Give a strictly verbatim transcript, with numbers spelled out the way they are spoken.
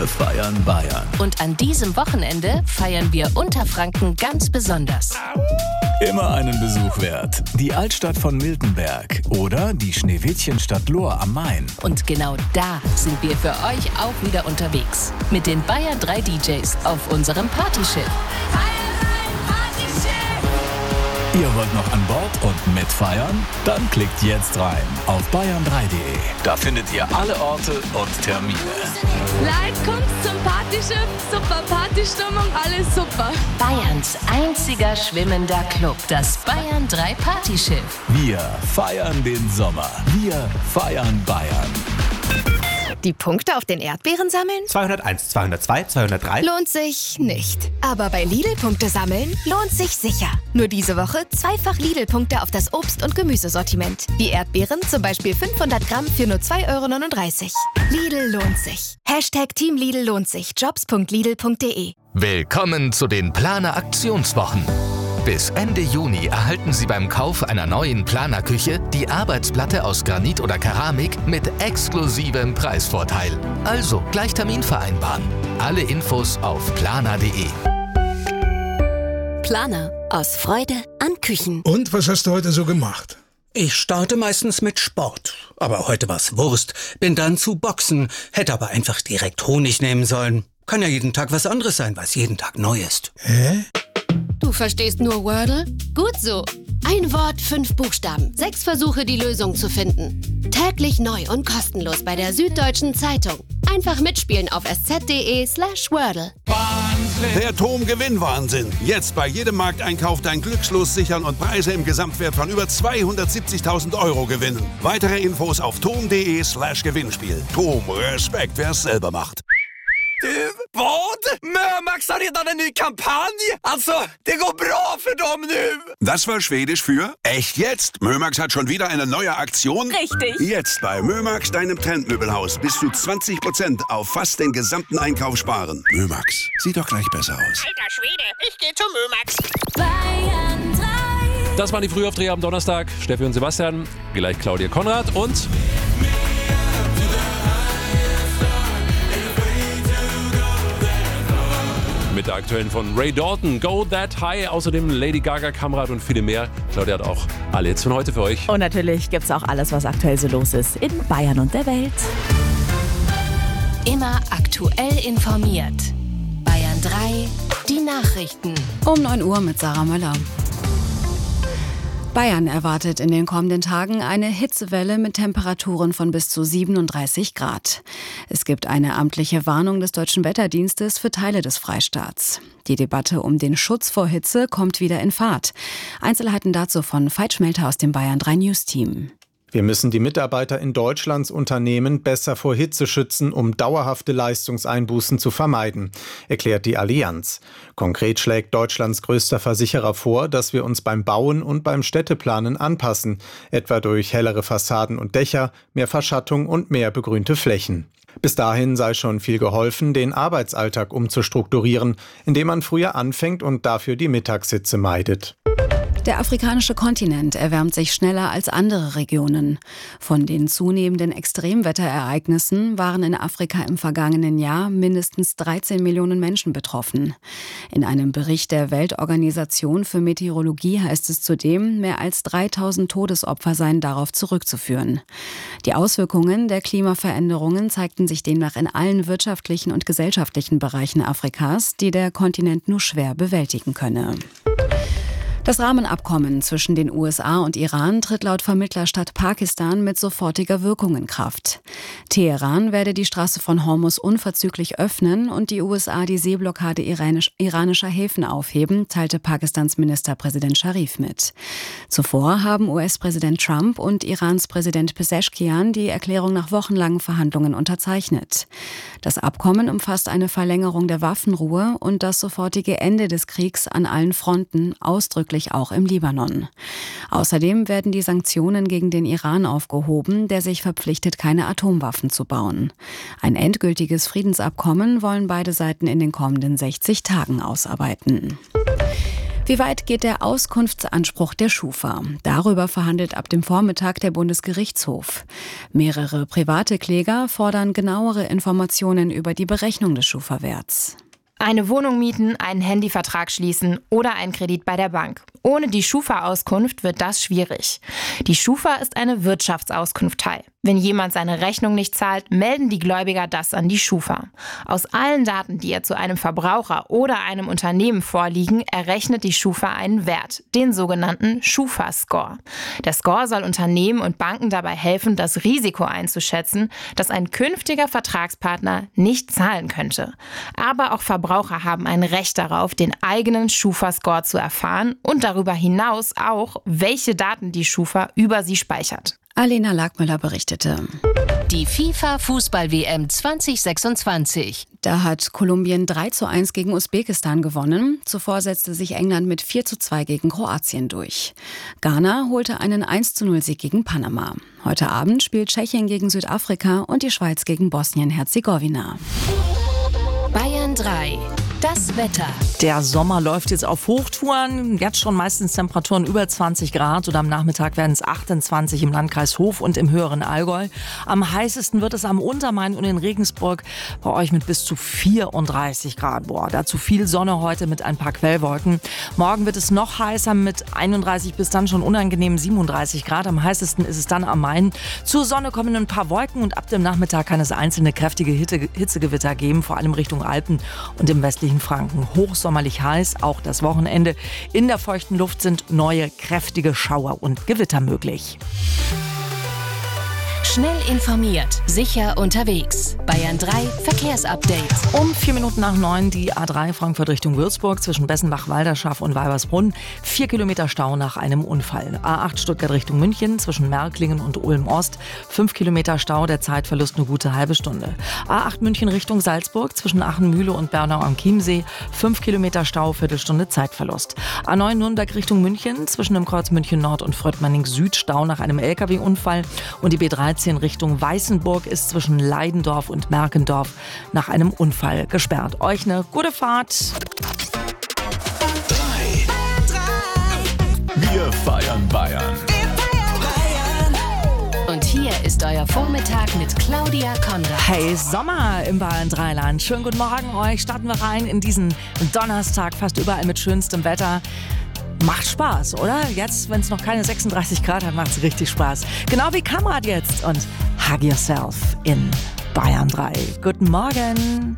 Wir feiern Bayern. Und an diesem Wochenende feiern wir Unterfranken ganz besonders. Immer einen Besuch wert. Die Altstadt von Miltenberg oder die Schneewittchenstadt Lohr am Main. Und genau da sind wir für euch auch wieder unterwegs. Mit den Bayern drei D Js auf unserem Partyschiff. Ihr wollt noch an Bord und mitfeiern? Dann klickt jetzt rein auf bayern drei punkt de. Da findet ihr alle Orte und Termine. Leute, kommt zum Partyschiff. Super Partystimmung, alles super. Bayerns einziger schwimmender Club, das Bayern drei Partyschiff. Wir feiern den Sommer. Wir feiern Bayern. Die Punkte auf den Erdbeeren sammeln? zweihunderteins, zweihundertzwei, zweihundertdrei. Lohnt sich nicht. Aber bei Lidl Punkte sammeln lohnt sich sicher. Nur diese Woche zweifach Lidl-Punkte auf das Obst- und Gemüsesortiment. Die Erdbeeren zum Beispiel fünfhundert Gramm für nur zwei Euro neununddreißig. Lidl lohnt sich. Hashtag Team Lidl lohnt sich. Jobs punkt lidl punkt de. Willkommen zu den Planer Aktionswochen. Bis Ende Juni erhalten Sie beim Kauf einer neuen Planerküche die Arbeitsplatte aus Granit oder Keramik mit exklusivem Preisvorteil. Also gleich Termin vereinbaren. Alle Infos auf planer punkt de. Planer. Aus Freude an Küchen. Und was hast du heute so gemacht? Ich starte meistens mit Sport. Aber heute war's Wurst. Bin dann zu Boxen. Hätte aber einfach direkt Honig nehmen sollen. Kann ja jeden Tag was anderes sein, was jeden Tag neu ist. Hä? Du verstehst nur Wordle? Gut so. Ein Wort, fünf Buchstaben. Sechs Versuche, die Lösung zu finden. Täglich neu und kostenlos bei der Süddeutschen Zeitung. Einfach mitspielen auf sz.de slash Wordle. Der Tom-Gewinn-Wahnsinn. Jetzt bei jedem Markteinkauf dein Glückslos sichern und Preise im Gesamtwert von über zweihundertsiebzigtausend Euro gewinnen. Weitere Infos auf tom.de slash Gewinnspiel. Tom, Respekt, wer es selber macht. Du, vad? Mömax har redan en ny kampanj. Alltså, det går bra för dem nu. Das war Schwedisch für echt jetzt. Mömax hat schon wieder eine neue Aktion. Richtig. Jetzt bei Mömax, deinem Trendmöbelhaus, bis zu zwanzig Prozent auf fast den gesamten Einkauf sparen. Mömax, sieht doch gleich besser aus. Alter Schwede, ich geh zu Mömax. Bayern drei. Das waren die Frühaufdreher am Donnerstag. Steffi und Sebastian, gleich Claudia Konrad und... mit der aktuellen von Ray Dalton, Go That High, außerdem Lady Gaga, Kamerad und viele mehr. Claudia hat auch alle Hits von heute für euch. Und natürlich gibt's auch alles, was aktuell so los ist in Bayern und der Welt. Immer aktuell informiert. Bayern drei, die Nachrichten. Um neun Uhr mit Sarah Möller. Bayern erwartet in den kommenden Tagen eine Hitzewelle mit Temperaturen von bis zu siebenunddreißig Grad. Es gibt eine amtliche Warnung des Deutschen Wetterdienstes für Teile des Freistaats. Die Debatte um den Schutz vor Hitze kommt wieder in Fahrt. Einzelheiten dazu von Veit Schmelter aus dem Bayern drei News Team. Wir müssen die Mitarbeiter in Deutschlands Unternehmen besser vor Hitze schützen, um dauerhafte Leistungseinbußen zu vermeiden, erklärt die Allianz. Konkret schlägt Deutschlands größter Versicherer vor, dass wir uns beim Bauen und beim Städteplanen anpassen, etwa durch hellere Fassaden und Dächer, mehr Verschattung und mehr begrünte Flächen. Bis dahin sei schon viel geholfen, den Arbeitsalltag umzustrukturieren, indem man früher anfängt und dafür die Mittagshitze meidet. Der afrikanische Kontinent erwärmt sich schneller als andere Regionen. Von den zunehmenden Extremwetterereignissen waren in Afrika im vergangenen Jahr mindestens dreizehn Millionen Menschen betroffen. In einem Bericht der Weltorganisation für Meteorologie heißt es zudem, mehr als dreitausend Todesopfer seien darauf zurückzuführen. Die Auswirkungen der Klimaveränderungen zeigten sich demnach in allen wirtschaftlichen und gesellschaftlichen Bereichen Afrikas, die der Kontinent nur schwer bewältigen könne. Das Rahmenabkommen zwischen den U S A und Iran tritt laut Vermittlerstaat Pakistan mit sofortiger Wirkung in Kraft. Teheran werde die Straße von Hormuz unverzüglich öffnen und die U S A die Seeblockade iranisch, iranischer Häfen aufheben, teilte Pakistans Ministerpräsident Sharif mit. Zuvor haben U S-Präsident Trump und Irans Präsident Pezeshkian die Erklärung nach wochenlangen Verhandlungen unterzeichnet. Das Abkommen umfasst eine Verlängerung der Waffenruhe und das sofortige Ende des Kriegs an allen Fronten, ausdrücklich auch im Libanon. Außerdem werden die Sanktionen gegen den Iran aufgehoben, der sich verpflichtet, keine Atomwaffen zu bauen. Ein endgültiges Friedensabkommen wollen beide Seiten in den kommenden sechzig Tagen ausarbeiten. Wie weit geht der Auskunftsanspruch der Schufa? Darüber verhandelt ab dem Vormittag der Bundesgerichtshof. Mehrere private Kläger fordern genauere Informationen über die Berechnung des Schufa-Werts. Eine Wohnung mieten, einen Handyvertrag schließen oder einen Kredit bei der Bank. Ohne die Schufa-Auskunft wird das schwierig. Die Schufa ist eine Wirtschaftsauskunft Teil. Wenn jemand seine Rechnung nicht zahlt, melden die Gläubiger das an die Schufa. Aus allen Daten, die ihr zu einem Verbraucher oder einem Unternehmen vorliegen, errechnet die Schufa einen Wert, den sogenannten Schufa-Score. Der Score soll Unternehmen und Banken dabei helfen, das Risiko einzuschätzen, dass ein künftiger Vertragspartner nicht zahlen könnte. Aber auch Verbraucher haben ein Recht darauf, den eigenen Schufa-Score zu erfahren und darüber hinaus auch, welche Daten die Schufa über sie speichert. Alena Lackmüller berichtete. Die FIFA-Fußball-W M zwanzig sechsundzwanzig. Da hat Kolumbien drei zu eins gegen Usbekistan gewonnen. Zuvor setzte sich England mit vier zu zwei gegen Kroatien durch. Ghana holte einen eins zu null Sieg gegen Panama. Heute Abend spielt Tschechien gegen Südafrika und die Schweiz gegen Bosnien-Herzegowina. Bayern drei. Das Wetter. Der Sommer läuft jetzt auf Hochtouren. Jetzt schon meistens Temperaturen über zwanzig Grad oder am Nachmittag werden es achtundzwanzig im Landkreis Hof und im höheren Allgäu. Am heißesten wird es am Untermain und in Regensburg, bei euch mit bis zu vierunddreißig Grad. Boah, dazu viel Sonne heute mit ein paar Quellwolken. Morgen wird es noch heißer mit einunddreißig bis dann schon unangenehmen siebenunddreißig Grad. Am heißesten ist es dann am Main. Zur Sonne kommen ein paar Wolken und ab dem Nachmittag kann es einzelne kräftige Hitzegewitter geben, vor allem Richtung Alpen und im westlichen Franken. Hochsommerlich heiß, auch das Wochenende. In der feuchten Luft sind neue, kräftige Schauer und Gewitter möglich. Schnell informiert, sicher unterwegs. Bayern drei Verkehrsupdate. Um vier Minuten nach neun die A drei Frankfurt Richtung Würzburg zwischen Bessenbach-Walderschaft und Weibersbrunn. Vier Kilometer Stau nach einem Unfall. A acht Stuttgart Richtung München zwischen Märklingen und Ulm-Ost. Fünf Kilometer Stau, der Zeitverlust eine gute halbe Stunde. A acht München Richtung Salzburg zwischen Achenmühle und Bernau am Chiemsee. Fünf Kilometer Stau, Viertelstunde Zeitverlust. A neun Nürnberg Richtung München zwischen dem Kreuz München Nord und Fröttmanning Süd. Stau nach einem L K W-Unfall. Und die B dreizehn Richtung Weißenburg ist zwischen Leidendorf und Merkendorf nach einem Unfall gesperrt. Euch eine gute Fahrt. Wir feiern Bayern. Und hier ist euer Vormittag mit Claudia Konrad. Hey, Sommer im Bayern Dreiland. Schönen guten Morgen euch. Starten wir rein in diesen Donnerstag, fast überall mit schönstem Wetter. Macht Spaß, oder? Jetzt, wenn es noch keine sechsunddreißig Grad hat, macht es richtig Spaß. Genau wie Kamrad jetzt und Hug Yourself in Bayern drei. Guten Morgen.